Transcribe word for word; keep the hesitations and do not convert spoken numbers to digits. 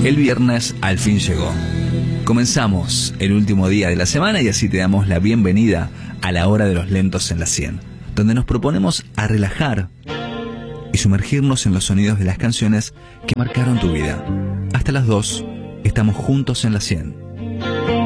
El viernes al fin llegó. Comenzamos el último día de la semana y así te damos la bienvenida a la hora de los lentos en la cien, donde nos proponemos a relajar y sumergirnos en los sonidos de las canciones que marcaron tu vida. Hasta las dos estamos juntos en la cien.